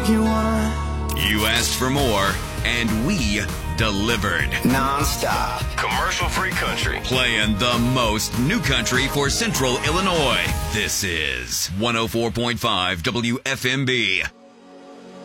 You asked for more, and we delivered. Non-stop. Commercial-free country. Playing the most new country for Central Illinois. This is 104.5 WFMB.